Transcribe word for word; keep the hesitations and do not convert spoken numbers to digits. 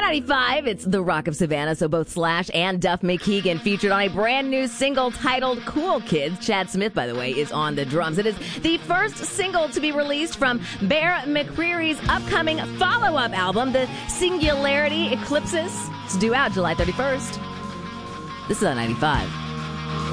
ninety-five, it's The Rock of Savannah, so both Slash and Duff McKagan featured on a brand new single titled Cool Kids. Chad Smith, by the way, is on the drums. It is the first single to be released from Bear McCreary's upcoming follow-up album, The Singularity Eclipses. It's due out July thirty-first. This is on ninety-five.